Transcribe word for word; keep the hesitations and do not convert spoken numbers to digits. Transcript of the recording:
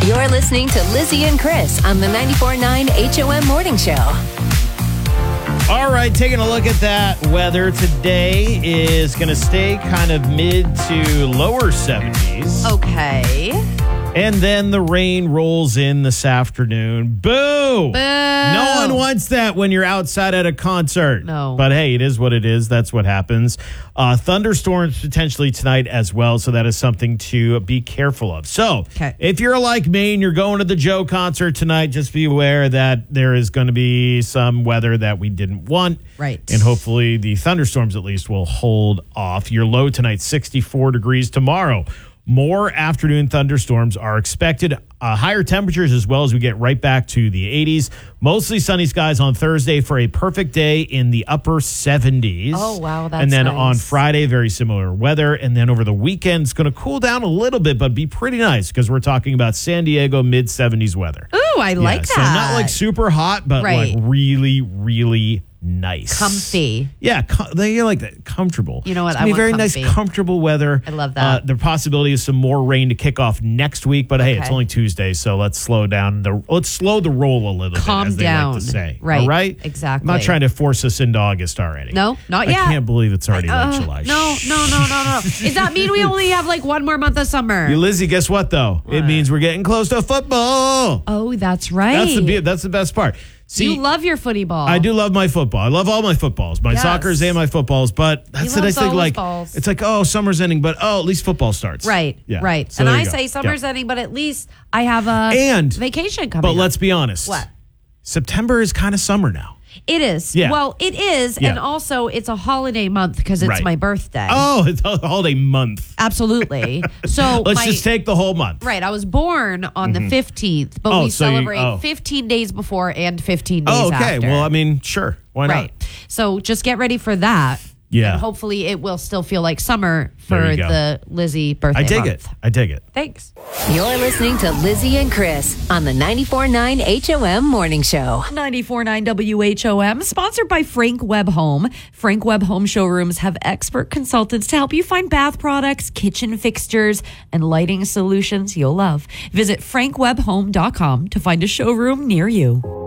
You're listening to Lizzie and Chris on the ninety-four point nine H O M Morning Show. All right, taking a look at that weather today is going to stay kind of mid to lower seventies. Okay. And then the rain rolls in this afternoon. Boo! Boo! No one wants that when you're outside at a concert. No. But hey, it is what it is. That's what happens. Uh, thunderstorms potentially tonight as well, so that is something to be careful of. So, okay. If you're like me and you're going to the Joe concert tonight, just be aware that there is going to be some weather that we didn't want. Right. And hopefully the thunderstorms at least will hold off. Your low tonight, sixty-four degrees tomorrow. More afternoon thunderstorms are expected. Uh, higher temperatures as well as we get right back to the eighties. Mostly sunny skies on Thursday for a perfect day in the upper seventies. Oh, wow, that's And then nice. on Friday, very similar weather. And then over the weekend, it's going to cool down a little bit, but be pretty nice because we're talking about San Diego mid-seventies weather. Ooh, I like Yeah, that. So not like super hot, but Right. like really, really nice. Comfy. Yeah, com- they like that. Comfortable. You know what? It's gonna I be want very comfy. nice, comfortable weather. I love that. Uh, the possibility of some more rain to kick off next week, but hey, it's Okay. only Tuesday, so let's slow down. The let's slow the roll a little Calm bit, as they down. like to say. Right. All right. Exactly. I'm not trying to force us into August already. No, not I yet. can't believe it's already Uh, like July. no, no, no, no, no. Does that mean we only have like one more month of summer? You, Lizzie, guess what though? It means we're getting close to football. Oh, that's right. That's the be- that's the best part. See, you love your footy ball. I do love my football. I love all my footballs, my Yes. soccer's and my footballs. But that's He the nice loves all thing. his Like balls. it's like, oh, summer's ending, but oh, at least football starts. Right, Yeah. right. So and there I you go. say summer's Yeah. ending, but at least I have a And- vacation coming But up. let's be honest. What? September is kind of summer now. It is. Yeah. Well, it is. Yeah. And also, it's a holiday month because it's Right. my birthday. Oh, it's a holiday month. Absolutely. So Let's my, just take the whole month. Right. I was born on the fifteenth, but Oh, we so you- celebrate oh. fifteen days before and fifteen days Oh, okay. after. Well, I mean, sure. Why right. not? So just get ready for that. Yeah. And hopefully it will still feel like summer There for you go. the Lizzie birthday I dig month. it. I dig it. Thanks. You're listening to Lizzie and Chris on the ninety-four point nine H O M Morning Show. ninety-four point nine W H O M, sponsored by Frank Webb Home. Frank Webb Home showrooms have expert consultants to help you find bath products, kitchen fixtures, and lighting solutions you'll love. Visit frank webb home dot com to find a showroom near you.